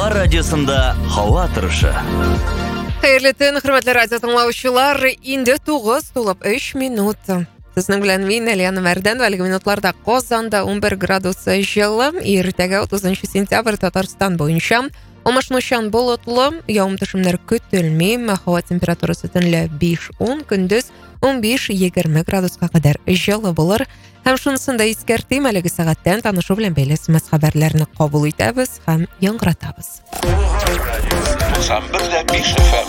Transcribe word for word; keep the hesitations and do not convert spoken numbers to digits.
Хабар радиосында һава торышы. Хәерле төн, хөрмәтле радио тыңлаучылар, инде тугыз тулып өч минут. Сезнең белән мин Алиана Мәрдән, әлеге минутларда Казанда он бер градус җылы, иртәгә утызынчы сентябрь Татарстан буенча алмашынучан болытлы, явым-төшемнәр көтелми, һава температурасы төнлә биш-ун, көндез он биш-егерме градуска кадәр җылы булыр. Һәм шунысын да искәртим, әлеге сәгатьтән танышу белән бәйле смс хәбәрләрне кабул итәбез һәм яңгыратабыз.